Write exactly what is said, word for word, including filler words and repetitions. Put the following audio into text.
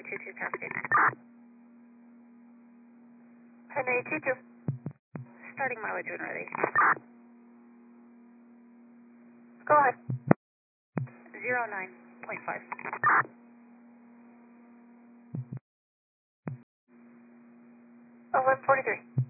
two two, Cascade. ten eight two two. Starting mileage when ready. Go ahead. zero nine point five. eleven forty-three.